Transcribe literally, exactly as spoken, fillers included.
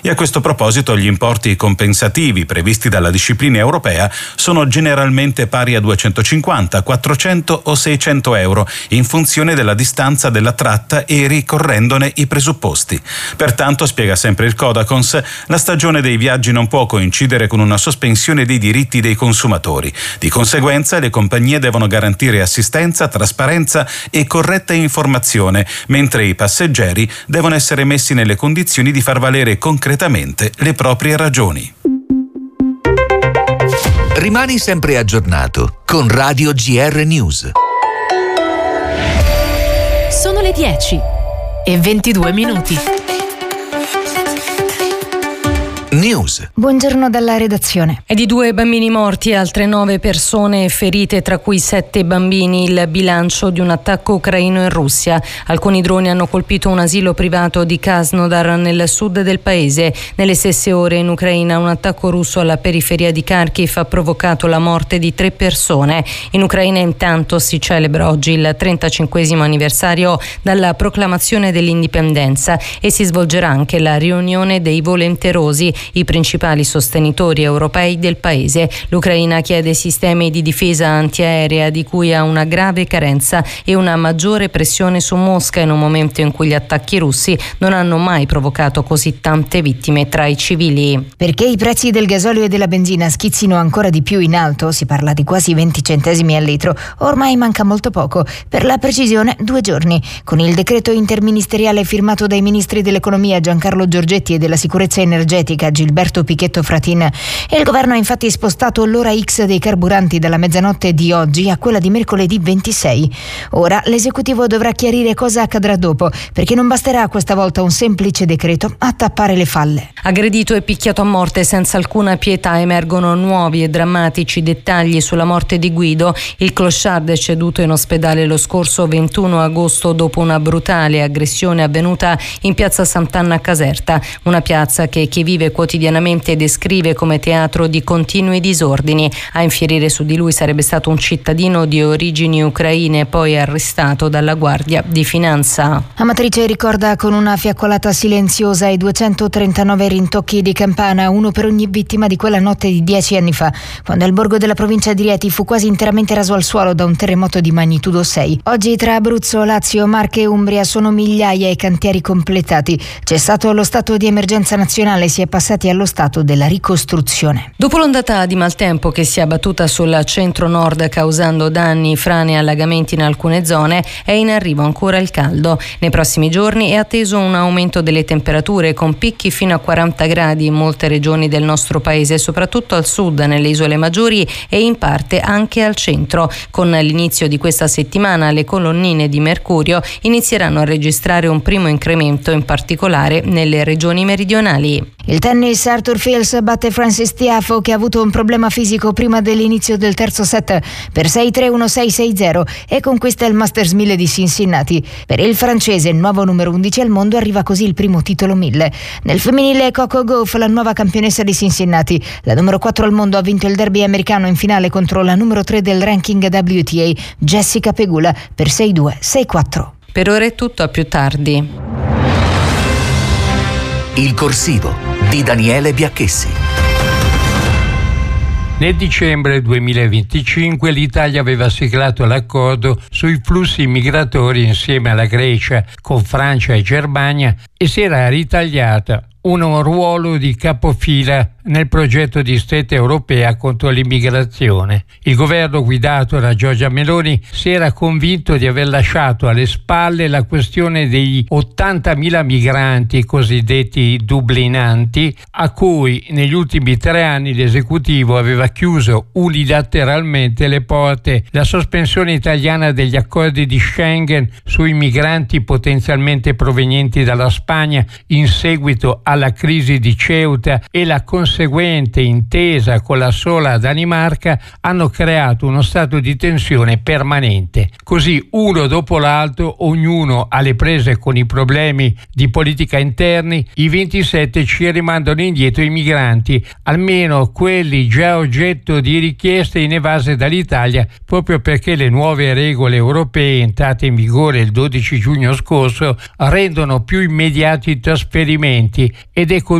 E a questo proposito gli importi compensativi previsti dalla disciplina europea sono generalmente pari a duecentocinquanta, quattrocento o seicento euro in funzione della distanza della tratta e ricorrendone i presupposti. Pertanto, spiega sempre il Codacons, la stagione dei viaggi non può coincidere con una sospensione dei diritti dei consumatori. Di conseguenza, le compagnie devono garantire assistenza, trasparenza e corretta informazione, mentre i passeggeri devono essere messi nelle condizioni di far valere concretamente le proprie ragioni. Rimani sempre aggiornato con Radio G R News. Sono le dieci e ventidue minuti. News. Buongiorno dalla redazione. È di due bambini morti e altre nove persone ferite, tra cui sette bambini, il bilancio di un attacco ucraino in Russia. Alcuni droni hanno colpito un asilo privato di Krasnodar nel sud del paese. Nelle stesse ore in Ucraina un attacco russo alla periferia di Kharkiv ha provocato la morte di tre persone. In Ucraina intanto si celebra oggi il trentacinquesimo anniversario dalla proclamazione dell'indipendenza e si svolgerà anche la riunione dei volenterosi, i principali sostenitori europei del paese. L'Ucraina chiede sistemi di difesa antiaerea di cui ha una grave carenza e una maggiore pressione su Mosca in un momento in cui gli attacchi russi non hanno mai provocato così tante vittime tra i civili. Perché i prezzi del gasolio e della benzina schizzino ancora di più in alto, si parla di quasi venti centesimi al litro, ormai manca molto poco, per la precisione due giorni. Con il decreto interministeriale firmato dai ministri dell'economia Giancarlo Giorgetti e della sicurezza energetica Gilberto Pichetto Fratin, il governo ha infatti spostato l'ora X dei carburanti dalla mezzanotte di oggi a quella di mercoledì ventisei. Ora l'esecutivo dovrà chiarire cosa accadrà dopo, perché non basterà questa volta un semplice decreto a tappare le falle. Aggredito e picchiato a morte senza alcuna pietà, emergono nuovi e drammatici dettagli sulla morte di Guido, il clochard deceduto in ospedale lo scorso ventuno agosto dopo una brutale aggressione avvenuta in piazza Sant'Anna a Caserta, una piazza che chi vive quotidianamente descrive come teatro di continui disordini. A infierire su di lui sarebbe stato un cittadino di origini ucraine, poi arrestato dalla Guardia di Finanza. Amatrice ricorda con una fiaccolata silenziosa i duecentotrentanove rintocchi di campana, uno per ogni vittima di quella notte di dieci anni fa, quando il borgo della provincia di Rieti fu quasi interamente raso al suolo da un terremoto di magnitudo sei. Oggi tra Abruzzo, Lazio, Marche e Umbria sono migliaia i cantieri completati. C'è stato lo stato di emergenza nazionale, si è passati allo stato della ricostruzione. Dopo l'ondata di maltempo che si è abbattuta sul centro-nord causando danni, frane e allagamenti in alcune zone, è in arrivo ancora il caldo. Nei prossimi giorni è atteso un aumento delle temperature con picchi fino a quaranta gradi in molte regioni del nostro paese, soprattutto al sud, nelle isole maggiori e in parte anche al centro. Con l'inizio di questa settimana le colonnine di mercurio inizieranno a registrare un primo incremento, in particolare nelle regioni meridionali. Il tennis, Arthur Fils batte Francis Tiafoe, che ha avuto un problema fisico prima dell'inizio del terzo set, per sei tre uno sei sei zero e conquista il Masters mille di Cincinnati. Per il francese, nuovo numero undici al mondo, arriva così il primo titolo mille. Nel femminile, Coco Gauff, la nuova campionessa di Cincinnati. La numero quattro al mondo ha vinto il derby americano in finale contro la numero tre del ranking W T A, Jessica Pegula, per sei due sei quattro. Per ora è tutto, a più tardi. Il corsivo di Daniele Biacchessi. Nel dicembre duemilaventicinque l'Italia aveva siglato l'accordo sui flussi migratori insieme alla Grecia, con Francia e Germania, e si era ritagliata un ruolo di capofila nel progetto di stretta europea contro l'immigrazione. Il governo guidato da Giorgia Meloni si era convinto di aver lasciato alle spalle la questione degli ottantamila migranti cosiddetti dublinanti, a cui negli ultimi tre anni l'esecutivo aveva chiuso unilateralmente le porte. La sospensione italiana degli accordi di Schengen sui migranti potenzialmente provenienti dalla Spagna in seguito alla crisi di Ceuta e la conseguente intesa con la sola Danimarca hanno creato uno stato di tensione permanente. Così, uno dopo l'altro, ognuno alle prese con i problemi di politica interni, i ventisette ci rimandano indietro i migranti, almeno quelli già oggetto di richieste inevase dall'Italia, proprio perché le nuove regole europee entrate in vigore il dodici giugno scorso rendono più immediati i trasferimenti ed è